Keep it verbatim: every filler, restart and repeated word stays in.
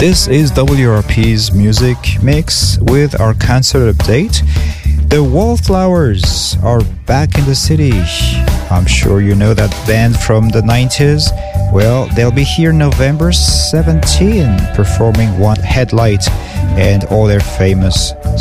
This is W R P's Music Mix with our concert update. The Wallflowers are back in the city. I'm sure you know that band from the nineties. Well, they'll be here November seventeenth performing One Headlight and all their famous